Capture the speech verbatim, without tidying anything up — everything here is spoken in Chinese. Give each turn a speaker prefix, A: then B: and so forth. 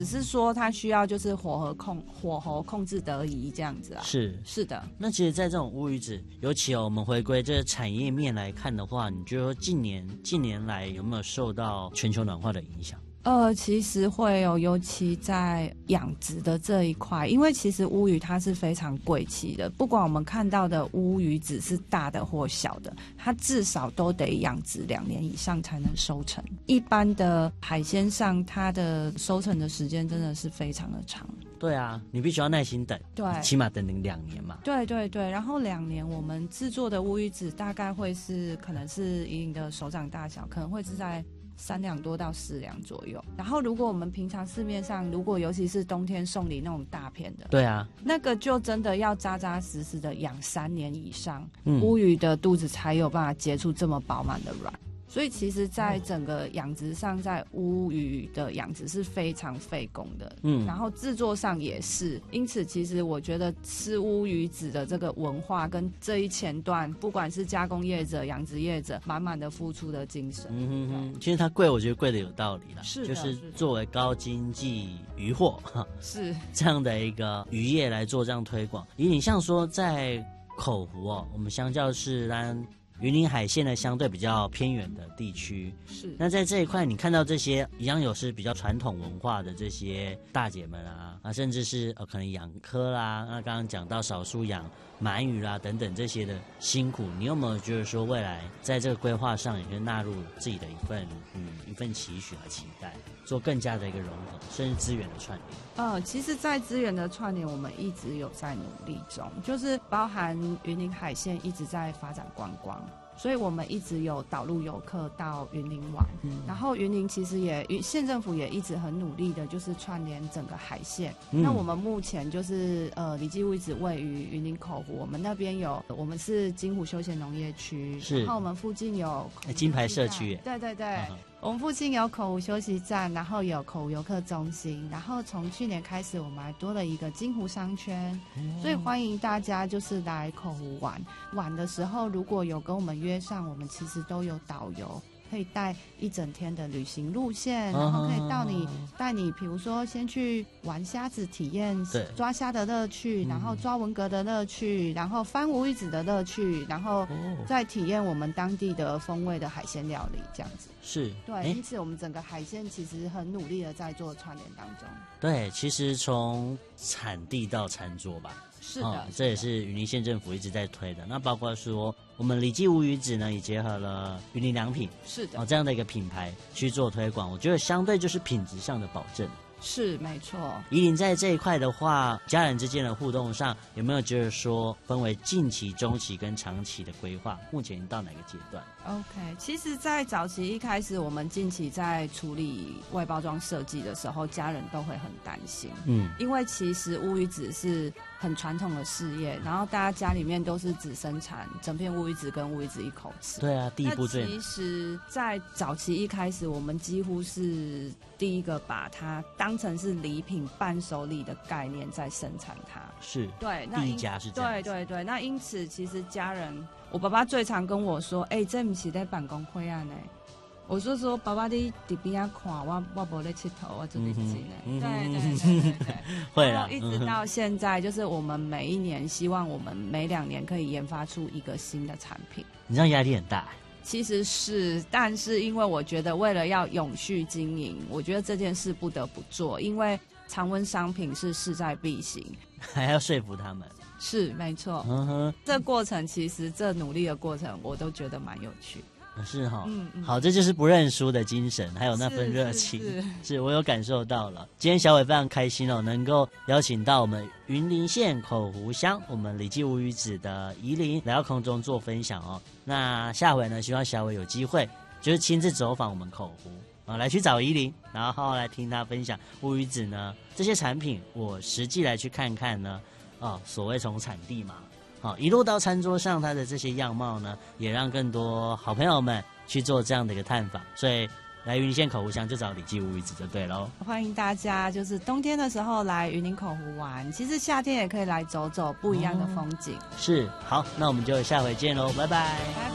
A: 只是说它需要就是火候控火候控制得宜这样子啊。
B: 是
A: 是的。
B: 那其实，在这种乌鱼子，尤其我们回归这个产业面来看的话，你觉得近年近年来有没有受到全球暖化的影响？
A: 呃，其实会有，尤其在养殖的这一块，因为其实乌鱼它是非常贵气的，不管我们看到的乌鱼子是大的或小的，它至少都得养殖两年以上才能收成。一般的海鲜上，它的收成的时间真的是非常的长。
B: 对啊，你必须要耐心等，
A: 对，
B: 起码等两年嘛。
A: 对对对，然后两年我们制作的乌鱼子大概会是，可能是以你的手掌大小，可能会是在三两多到四两左右。然后如果我们平常市面上，如果尤其是冬天送礼那种大片的，
B: 对啊，
A: 那个就真的要扎扎实实的养三年以上，
B: 嗯，
A: 乌鱼的肚子才有办法结出这么饱满的卵。所以其实在整个养殖上，在乌鱼的养殖是非常费工的，嗯，然后制作上也是。因此其实我觉得吃乌鱼子的这个文化跟这一前段，不管是加工业者、养殖业者，满满的付出的精神。
B: 嗯哼哼，其实它贵，我觉得贵的有道理啦，
A: 是的，
B: 就是作为高经济渔获，
A: 是
B: 这样的一个渔业来做这样推广。以你像说在口湖哦，我们相较是让云林海线呢相对比较偏远的地区，
A: 是。
B: 那在这一块，你看到这些一样有是比较传统文化的这些大姐们啊，啊，甚至是呃可能养科啦，那刚刚讲到少数养鳗鱼啦等等这些的辛苦，你有没有觉得说未来在这个规划上也会纳入自己的一份嗯一份期许和期待，做更加的一个融合，甚至资源的串联？
A: 呃，其实，在资源的串联，我们一直有在努力中，就是包含云林海线一直在发展观光。所以我们一直有导入游客到云林玩，嗯，然后云林其实也县政府也一直很努力的，就是串联整个海线。嗯、那我们目前就是呃，李记乌鱼子位于云林口湖，我们那边有，我们是金湖休闲农业区，然后我们附近有
B: 金牌社区，
A: 对对对。嗯，我们附近有口湖休息站，然后有口湖游客中心，然后从去年开始，我们还多了一个金湖商圈，嗯、所以欢迎大家就是来口湖玩。玩的时候，如果有跟我们约上，我们其实都有导游，可以带一整天的旅行路线，然后可以到你带你，比如说先去玩虾子，体验抓虾的乐趣，然后抓文蛤的乐趣，然后翻乌鱼子的乐趣，然后再体验我们当地的风味的海鲜料理，这样子。
B: 是
A: 对，因此我们整个海鲜其实很努力的在做串联当中。
B: 对，其实从产地到餐桌吧。
A: 是的、哦，
B: 这也是云林县政府一直在推的。那包括说，我们李记乌鱼子呢，也结合了云林良品，
A: 是的，
B: 哦，这样的一个品牌去做推广，我觉得相对就是品质上的保证。
A: 是没错。
B: 宜林在这一块的话，家人之间的互动上，有没有觉得说分为近期、中期跟长期的规划？目前到哪个阶段
A: ？OK， 其实，在早期一开始，我们近期在处理外包装设计的时候，家人都会很担心，嗯，因为其实乌鱼子是很传统的事业，然后大家家里面都是只生产整片乌鱼子跟乌鱼子一口吃。
B: 对啊，第一步最。
A: 其实，在早期一开始，我们几乎是第一个把它当成是礼品伴手礼的概念在生产它。
B: 是，
A: 对，那
B: 第一家是这样。
A: 对对对，那因此其实家人，我爸爸最常跟我说：“哎、欸，这不是在办公会啊呢。”我就说：“爸爸，你在边啊看我，我没在吃头，我真的是呢。嗯”对对对对对，
B: 会啦。
A: 一直到现在，就是我们每一年希望我们每两年可以研发出一个新的产品。
B: 你这样压力很大。
A: 其实是，但是因为我觉得为了要永续经营，我觉得这件事不得不做，因为常温商品是势在必行，
B: 还要说服他们。
A: 是没错，嗯哼，这过程其实这努力的过程，我都觉得蛮有趣。
B: 是哈、哦嗯嗯，好，这就是不认输的精神，还有那份热情，
A: 是, 是, 是,
B: 是我有感受到了。今天小伟非常开心哦，能够邀请到我们云林县口湖乡我们李记乌鱼子的宜林来到空中做分享哦。那下回呢，希望小伟有机会就是亲自走访我们口湖啊、呃，来去找宜林，然后来听他分享乌鱼子呢这些产品，我实际来去看看呢，哦，所谓从产地嘛。好，一路到餐桌上，它的这些样貌呢，也让更多好朋友们去做这样的一个探访。所以来云林县口湖乡就找李记乌鱼子就对喽。
A: 欢迎大家，就是冬天的时候来云林口湖玩，其实夏天也可以来走走不一样的风景。
B: 哦、是，好，那我们就下回见喽，拜拜。